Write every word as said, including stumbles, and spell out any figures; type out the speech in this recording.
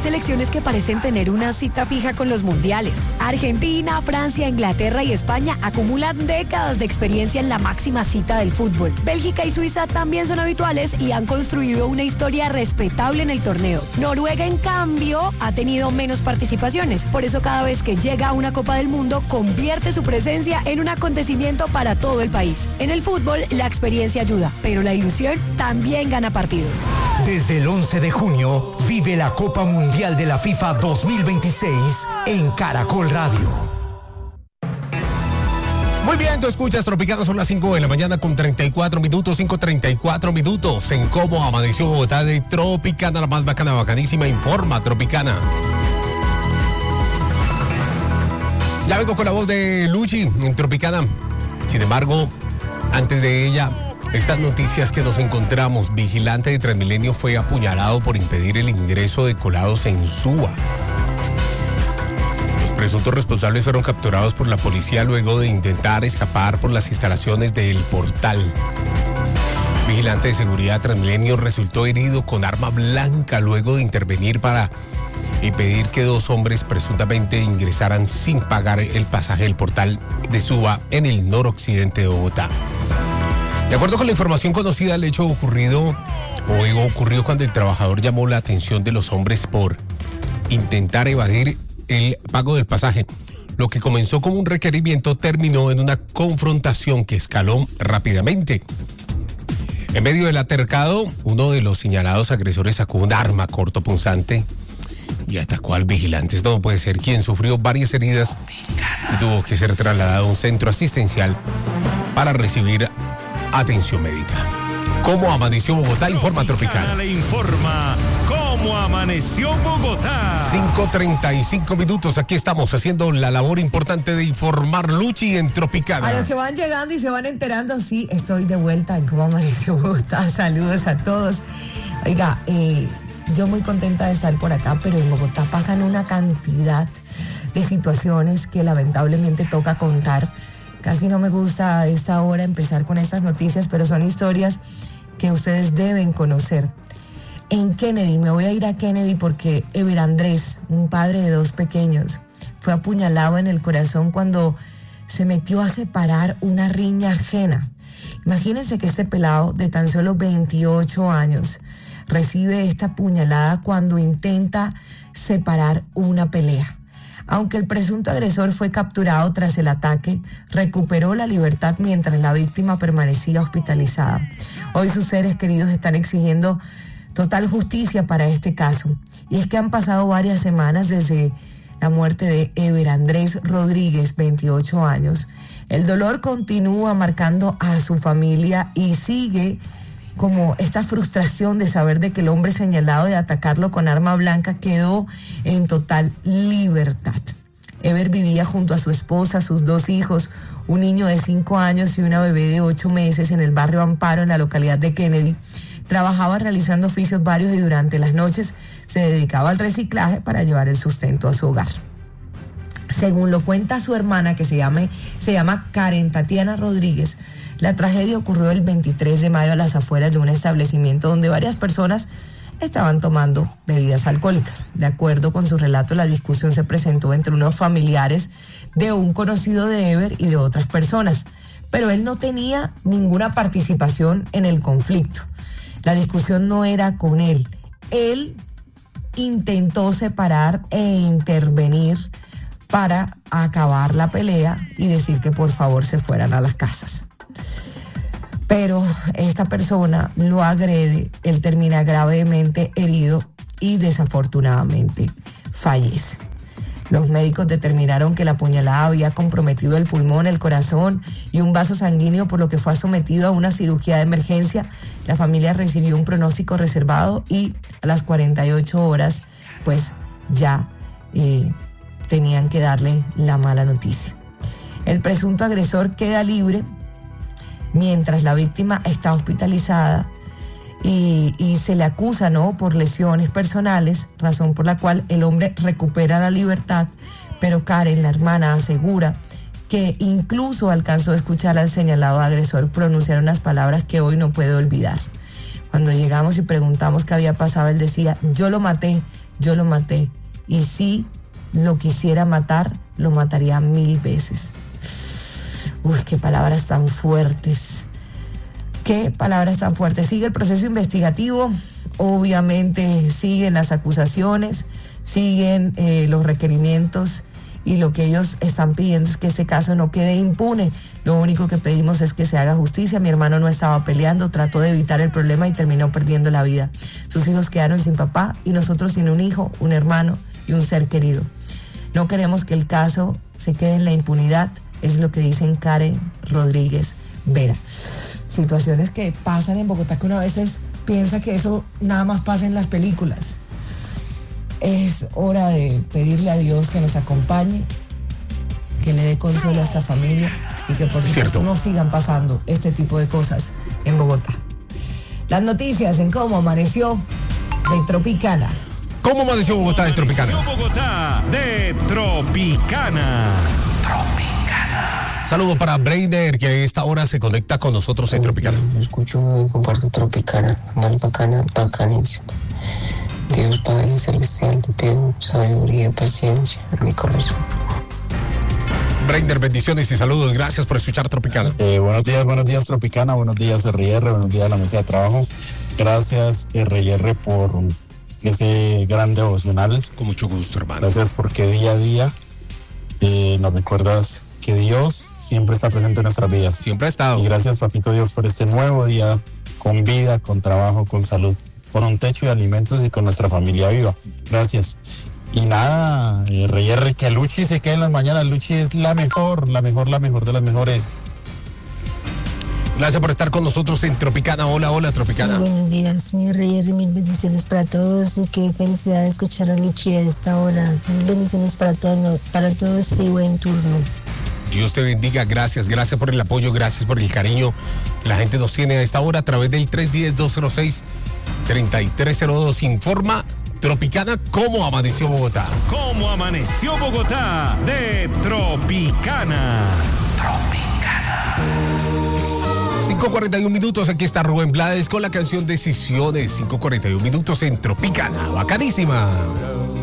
selecciones que parecen tener una cita fija con los mundiales. Argentina, Francia, Inglaterra y España acumulan décadas de experiencia en la máxima cita del fútbol. Bélgica y Suiza también son habituales y han construido una historia respetable en el torneo. Noruega, en cambio, ha tenido menos participaciones. Por eso cada vez que llega a una Copa del Mundo, convierte su presencia en un acontecimiento para todo el país. En el fútbol, la experiencia ayuda, pero la ilusión también gana partidos. Desde el once de junio, vive la Copa Mundial de la FIFA dos mil veintiséis en Caracol Radio. Muy bien, tú escuchas Tropicana, son las cinco de la mañana con treinta y cuatro minutos, cinco treinta y cuatro minutos en Cómo Amaneció Bogotá de Tropicana, la más bacana, bacanísima, informa Tropicana. Ya vengo con la voz de Luchi en Tropicana. Sin embargo, antes de ella, estas noticias que nos encontramos. Vigilante de Transmilenio fue apuñalado por impedir el ingreso de colados en Suba. Los presuntos responsables fueron capturados por la policía luego de intentar escapar por las instalaciones del portal. Vigilante de seguridad de Transmilenio resultó herido con arma blanca luego de intervenir para impedir que dos hombres presuntamente ingresaran sin pagar el pasaje del portal de Suba en el noroccidente de Bogotá. De acuerdo con la información conocida, el hecho ocurrido o ocurrió cuando el trabajador llamó la atención de los hombres por intentar evadir el pago del pasaje. Lo que comenzó como un requerimiento terminó en una confrontación que escaló rápidamente. En medio del altercado, uno de los señalados agresores sacó un arma cortopunzante y atacó al vigilante. Esto no puede ser, quien sufrió varias heridas y tuvo que ser trasladado a un centro asistencial para recibir atención médica. ¿Cómo amaneció Bogotá? Informa Tropicana. Le informa cómo amaneció Bogotá. cinco treinta y cinco minutos. Aquí estamos haciendo la labor importante de informar, Luchi, en Tropicana. A los que van llegando y se van enterando, sí, estoy de vuelta en cómo amaneció Bogotá. Saludos a todos. Oiga, eh, yo muy contenta de estar por acá, pero en Bogotá pasan una cantidad de situaciones que lamentablemente toca contar. Casi no me gusta a esta hora empezar con estas noticias, pero son historias que ustedes deben conocer. En Kennedy, me voy a ir a Kennedy porque Ever Andrés, un padre de dos pequeños, fue apuñalado en el corazón cuando se metió a separar una riña ajena. Imagínense que este pelado de tan solo veintiocho años recibe esta puñalada cuando intenta separar una pelea. Aunque el presunto agresor fue capturado tras el ataque, recuperó la libertad mientras la víctima permanecía hospitalizada. Hoy sus seres queridos están exigiendo total justicia para este caso. Y es que han pasado varias semanas desde la muerte de Ever Andrés Rodríguez, veintiocho años. El dolor continúa marcando a su familia y sigue como esta frustración de saber de que el hombre señalado de atacarlo con arma blanca quedó en total libertad. Ever vivía junto a su esposa, sus dos hijos, un niño de cinco años y una bebé de ocho meses en el barrio Amparo, en la localidad de Kennedy. Trabajaba realizando oficios varios y durante las noches se dedicaba al reciclaje para llevar el sustento a su hogar. Según lo cuenta su hermana, que se llama, se llama Karen Tatiana Rodríguez, la tragedia ocurrió el veintitrés de mayo a las afueras de un establecimiento donde varias personas estaban tomando bebidas alcohólicas. De acuerdo con su relato, la discusión se presentó entre unos familiares de un conocido de Ever y de otras personas, pero él no tenía ninguna participación en el conflicto. La discusión no era con él. Él intentó separar e intervenir para acabar la pelea y decir que por favor se fueran a las casas. Pero esta persona lo agrede, él termina gravemente herido y desafortunadamente fallece. Los médicos determinaron que la puñalada había comprometido el pulmón, el corazón y un vaso sanguíneo, por lo que fue sometido a una cirugía de emergencia. La familia recibió un pronóstico reservado y a las cuarenta y ocho horas pues ya eh, tenían que darle la mala noticia. El presunto agresor queda libre mientras la víctima está hospitalizada y, y se le acusa, ¿no?, por lesiones personales, razón por la cual el hombre recupera la libertad, pero Karen, la hermana, asegura que incluso alcanzó a escuchar al señalado agresor pronunciar unas palabras que hoy no puede olvidar. Cuando llegamos y preguntamos qué había pasado, él decía: yo lo maté, yo lo maté. Y si lo quisiera matar, lo mataría mil veces. Uy, qué palabras tan fuertes. Qué palabras tan fuertes. Sigue el proceso investigativo. Obviamente siguen las acusaciones, siguen eh, los requerimientos, y lo que ellos están pidiendo es que este caso no quede impune. Lo único que pedimos es que se haga justicia. Mi hermano no estaba peleando, trató de evitar el problema y terminó perdiendo la vida. Sus hijos quedaron sin papá y nosotros sin un hijo, un hermano y un ser querido. No queremos que el caso se quede en la impunidad, es lo que dicen Karen Rodríguez Vera. Situaciones que pasan en Bogotá que uno a veces piensa que eso nada más pasa en las películas. Es hora de pedirle a Dios que nos acompañe, que le dé consuelo a esta familia y que por supuesto no sigan pasando este tipo de cosas en Bogotá. Las noticias en Cómo Amaneció de Tropicana. ¿Cómo amaneció Bogotá de Tropicana? Bogotá de Tropicana. Tropicana. Saludo para Breiner, que a esta hora se conecta con nosotros en Tropicana. Yo escucho y comparto Tropicana, muy bacana, bacanísimo. Dios Padre Celestial, te pido sabiduría y paciencia en mi corazón. Breiner, bendiciones y saludos. Gracias por escuchar Tropicana. Eh, buenos días, buenos días Tropicana, buenos días R I R, buenos días a la mesa de trabajo. Gracias R I R por ese gran devocional. Con mucho gusto, hermano. Gracias porque día a día eh, nos recuerdas que Dios siempre está presente en nuestras vidas. Siempre ha estado. Y gracias, papito Dios, por este nuevo día, con vida, con trabajo, con salud, por un techo de alimentos y con nuestra familia viva. Gracias. Y nada, R I R, que Luchi se quede en las mañanas. Luchi es la mejor, la mejor, la mejor de las mejores. Gracias por estar con nosotros en Tropicana. Hola, hola, Tropicana. Muy buenos días, mi R I R, mil bendiciones para todos y qué felicidad de escuchar a Luchi a esta hora. Mil bendiciones para todos, para todos y buen turno. Dios te bendiga, gracias, gracias por el apoyo, gracias por el cariño que la gente nos tiene a esta hora a través del tres uno cero, dos cero seis, tres tres cero dos. Informa Tropicana, ¿cómo amaneció Bogotá? ¿Cómo amaneció Bogotá de Tropicana? Tropicana. cinco cuarenta y un minutos, aquí está Rubén Blades con la canción Decisiones. cinco cuarenta y un minutos en Tropicana, bacanísima.